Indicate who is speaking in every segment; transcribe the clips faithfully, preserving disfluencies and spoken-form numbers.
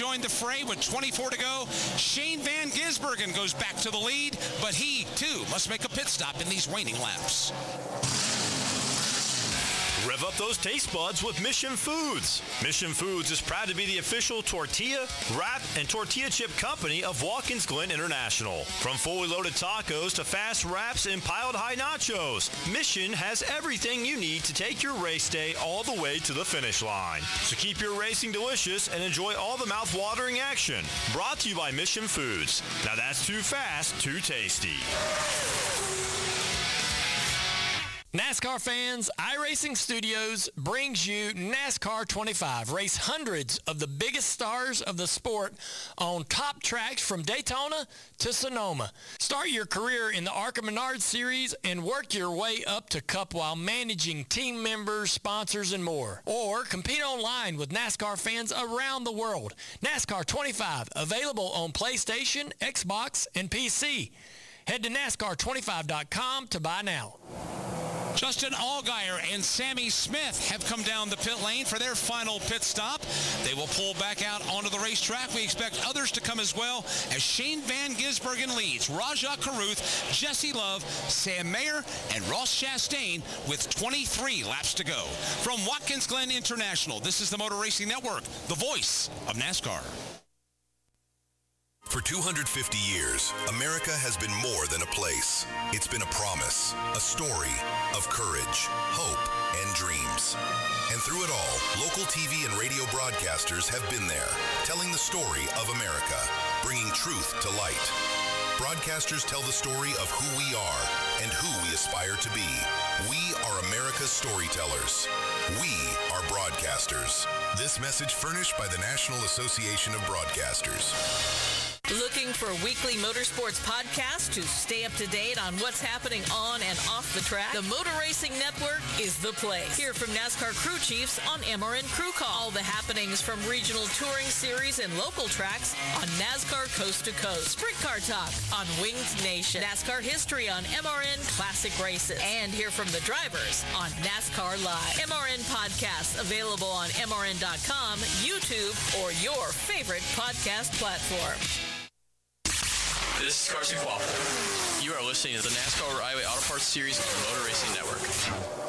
Speaker 1: joined the fray with twenty-four to go. Shane Van Gisbergen goes back to the lead, but he, too, must make a pit stop in these waning laps.
Speaker 2: Rev up those taste buds with Mission Foods. Mission Foods is proud to be the official tortilla, wrap, and tortilla chip company of Watkins Glen International. From fully loaded tacos to fast wraps and piled high nachos, Mission has everything you need to take your race day all the way to the finish line. So keep your racing delicious and enjoy all the mouth-watering action. Brought to you by Mission Foods. Now that's too fast, too tasty.
Speaker 3: NASCAR fans, iRacing Studios brings you NASCAR twenty-five. Race hundreds of the biggest stars of the sport on top tracks from Daytona to Sonoma. Start your career in the ARCA Menard Series and work your way up to Cup while managing team members, sponsors, and more. Or compete online with NASCAR fans around the world. NASCAR twenty-five, available on PlayStation, Xbox, and P C. Head to NASCAR twenty-five dot com to buy now.
Speaker 1: Justin Allgaier and Sammy Smith have come down the pit lane for their final pit stop. They will pull back out onto the racetrack. We expect others to come as well as Shane Van Gisbergen leads. Rajah Caruth, Jesse Love, Sam Mayer, and Ross Chastain with twenty-three laps to go. From Watkins Glen International, this is the Motor Racing Network, the voice of NASCAR.
Speaker 4: For two hundred fifty years, America has been more than a place. It's been a promise, a story of courage, hope, and dreams. And through it all, local T V and radio broadcasters have been there, telling the story of America, bringing truth to light. Broadcasters tell the story of who we are and who we aspire to be. We are America's storytellers. We are broadcasters. This message furnished by the National Association of Broadcasters.
Speaker 5: Looking for a weekly motorsports podcast to stay up to date on what's happening on and off the track? The Motor Racing Network is the place. Hear from NASCAR crew chiefs on M R N Crew Call. All the happenings from regional touring series and local tracks on NASCAR Coast to Coast. Sprint Car Talk on Winged Nation. NASCAR history on M R N Classic Races. And hear from the drivers on NASCAR Live. M R N podcasts available on M R N dot com, YouTube, or your favorite podcast platform.
Speaker 6: This is Carson Quaffle. You are listening to the NASCAR Highway Auto Parts Series on the Motor Racing Network.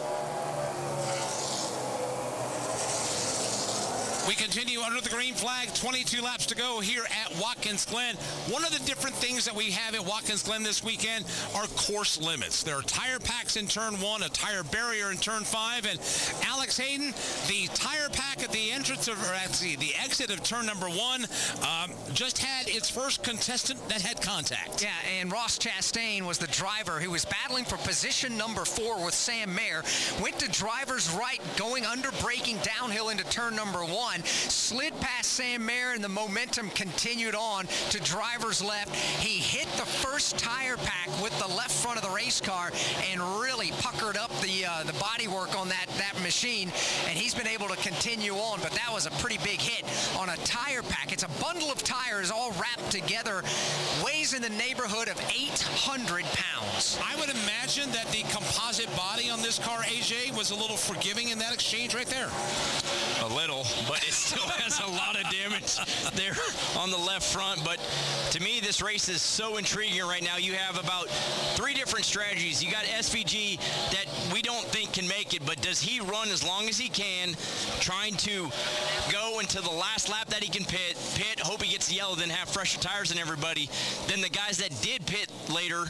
Speaker 1: We continue under the green flag, twenty-two laps to go here at Watkins Glen. One of the different things that we have at Watkins Glen this weekend are course limits. There are tire packs in turn one, a tire barrier in turn five, and Alex Hayden, the tire pack at the entrance of, or actually the exit of turn number one, um, just had its first contestant that had contact.
Speaker 7: Yeah, and Ross Chastain was the driver who was battling for position number four with Sam Mayer. Went to driver's right, going under braking downhill into turn number one. Slid past Sam Mayer, and the momentum continued on to driver's left. He hit the first tire pack with the left front of the race car and really puckered up the uh, the bodywork on that, that machine, and he's been able to continue on, but that was a pretty big hit on a tire pack. It's a bundle of tires all wrapped together, weighs in the neighborhood of eight hundred pounds.
Speaker 1: I would imagine that the composite body on this car, A J, was a little forgiving in that exchange right there.
Speaker 8: A little, but it still has a lot of damage there on the left front. But to me, this race is so intriguing right now. You have about three different strategies. You got S V G that we don't think can make it, but does he run as long as he can, trying to go into the last lap that he can pit, pit, hope he gets yellow, then have fresher tires than everybody. Then the guys that did pit later,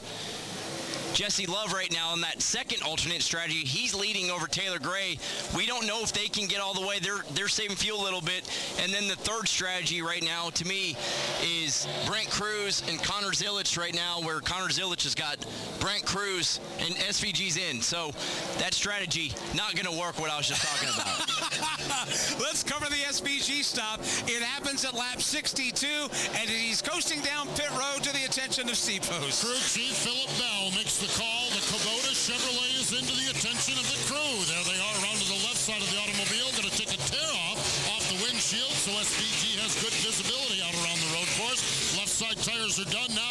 Speaker 8: Jesse Love right now in that second alternate strategy, he's leading over Taylor Gray. We don't know if they can get all the way. They're they're saving fuel a little bit. And then the third strategy right now, to me, is Brent Cruz and Connor Zilich right now, where Connor Zilich has got Brent Cruz and S V G's in. So that strategy not going to work, what I was just talking about.
Speaker 1: Let's cover the S V G stop. It happens at lap sixty-two, and he's coasting down pit road to the attention of C-Post.
Speaker 9: Crew Chief Philip Bell makes the call. The Kubota Chevrolet is into the attention of the crew. There they are around to the left side of the automobile. Going to take a tear off off the windshield so S V G has good visibility out around the road course. Left side tires are done now.